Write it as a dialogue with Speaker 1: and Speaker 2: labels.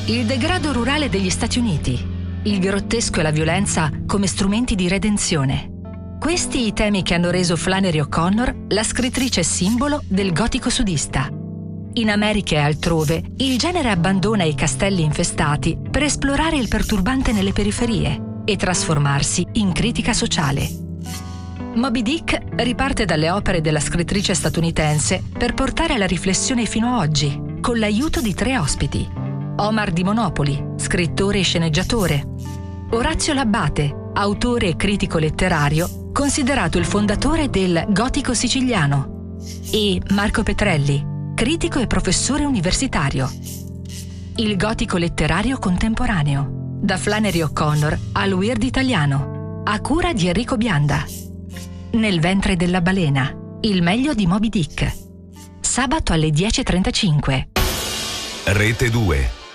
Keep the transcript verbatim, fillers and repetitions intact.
Speaker 1: il degrado rurale degli Stati Uniti, il grottesco e la violenza come strumenti di redenzione. Questi i temi che hanno reso Flannery O'Connor la scrittrice simbolo del gotico sudista. In America e altrove, il genere abbandona i castelli infestati per esplorare il perturbante nelle periferie e trasformarsi in critica sociale. Moby Dick riparte dalle opere della scrittrice statunitense per portare la riflessione fino ad oggi, con l'aiuto di tre ospiti. Omar Di Monopoli, scrittore e sceneggiatore. Orazio L'Abbate, autore e critico letterario, considerato il fondatore del gotico siciliano. E Marco Petrelli, critico e professore universitario. Il gotico letterario contemporaneo, da Flannery O'Connor al weird italiano, a cura di Enrico Bianda. Nel ventre della balena, il meglio di Moby Dick. Sabato alle dieci e trentacinque.
Speaker 2: Rete due.